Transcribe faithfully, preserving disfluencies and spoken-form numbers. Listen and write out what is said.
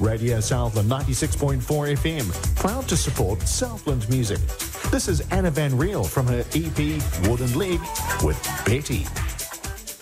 Radio Southland ninety-six point four F M, proud to support Southland music. This is Anna Van Riel from her E P Wooden Leg with Betty.